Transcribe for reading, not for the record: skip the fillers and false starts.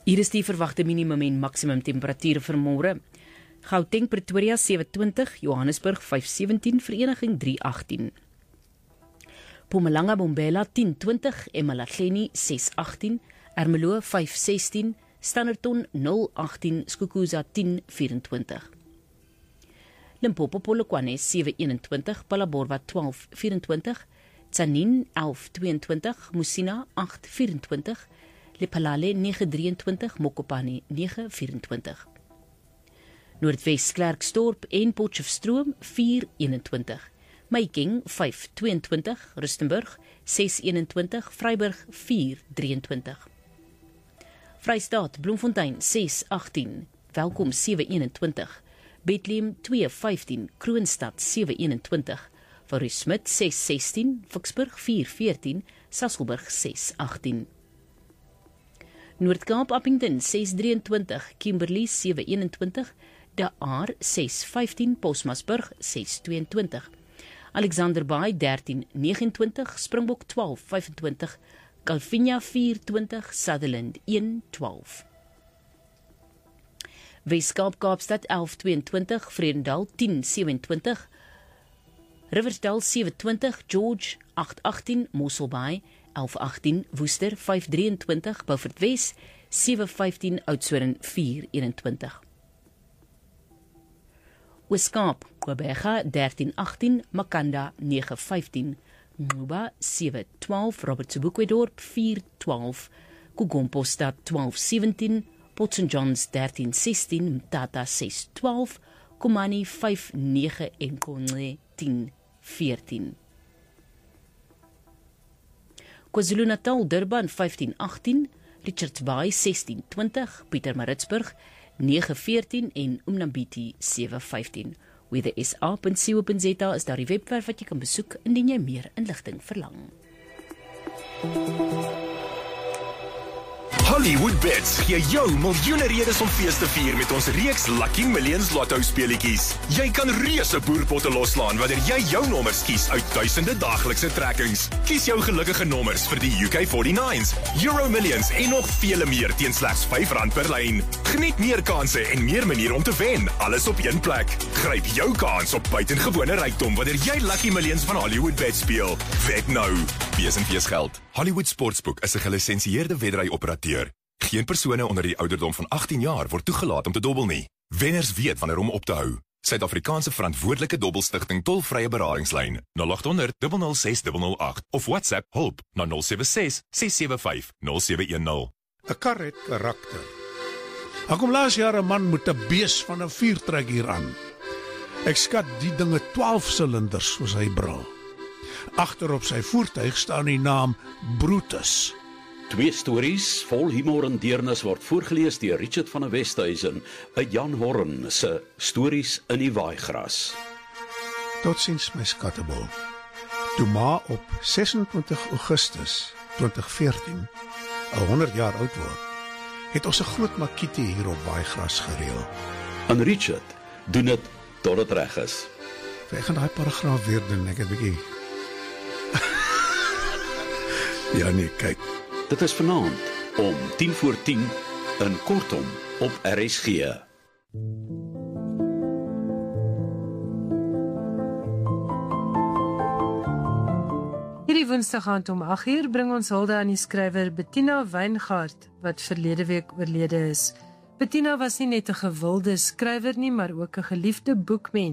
Hier is die verwagte minimum en maksimum temperatuur vir môre. Gauteng, Pretoria 27, Johannesburg 517, Vereniging 318. Mpumalanga, Mbombela 1020, eMalahleni 618, Ermelo 516, Standerton 018, Skukuza 1024. Limpopo, Polokwane 721, Phalaborwa 1224, Tzaneen 1122, Musina 824, Lephalale 923, Mokopane 924. Noordwes, Klerksdorp en Potchefstroom 421, Mahikeng 522, Rustenburg 621, Vryburg 423. Vrystaat, Bloemfontein 618, Welkom 721, Bethlehem 215, Kroonstad 721, Varusmit 616, Vicksburg 414, Sasolburg 618. Noord-Kaap, Appington 623, Kimberley 721, De Aar 615, Posmasburg 622, Alexander Bay 1329, Springbok 1225, Calvinia 420, Sutherland 112. Weskaap, Kaapstad 1122, Vredendal 1027, Riversdal 720, George 818, Mossel Bay 1118, Woester 523, Beaufort Wes 715, Oudtshoorn 421. Ooskaap, Gqeberha 1318, Makanda 915, Nquba 712, Robert Sobukwe-dorp 412, Kogompostad 1217, Port St Johns 1316, Mthatha 612, Komani 59 en Konxe 1014. KwaZulu-Natal, Durban 1518, Richards Bay 1620, Pietermaritzburg 914 en Umnambiti 715. weathersa.co.za is daar die webwerf wat jy kan besoek indien jy meer inligting verlang. Hollywood Bets gee jou miljoene redes om fees te vier met ons reeks Lucky Millions Lotto speletjies. Jy kan reuse boerpotte loslaan wanneer jy jou nommers kies uit duisende daaglikse trekkings. Kies jou gelukkige nommers vir die UK49s, Euro Millions en nog vele meer teen slegs R5 per lyn. Geniet meer kansse en meer maniere om te wen, alles op een plek. Gryp jou kans op buitengewone rykdom wanneer jy Lucky Millions van Hollywood Bets speel. Wet nou. Wees en wees geld. Hollywood Sportsbook is 'n gelisensieerde wedry-operateur. Geen persone onder die ouderdom van 18 jaar word toegelaat om te dobbel nie. Wenners weet wanneer om op te hou. Suid-Afrikaanse verantwoordelike dobbelstigting tolvrye beradingslyn 0800 006 008 of WhatsApp hulp na 076 675 0710. 'n Kar het karakter. Ek kom laas jaar 'n man met 'n bees van 'n vuurtrek hier aan. Ek skat die dinge 12 silinders soos hy brul. Agter op sy voertuig staan die naam Brutus. Twee stories vol humor en deernis word voorgeles deur Richard van der Westhuizen uit Jan Horn se Stories in die Waaigras. Totsiens my skattebol. Toe ma op 26 Augustus 2014 al 100 jaar oud word, het ons 'n groot makiete hier op Waaigras gereël. En Richard doen dit tot dit reg is. Ek gaan daai paragraaf weer doen, ek het 'n bietjie. Ja nee, kyk. Dit is vanaand om 10:10 in Kortom op RSG. Hierdie Woensdag aand om 8:00 bring ons hulde aan die skrywer Bettina Wijngaard, wat verlede week oorlede is. Bettina was nie net 'n gewilde skrywer nie, maar ook 'n geliefde boekmens.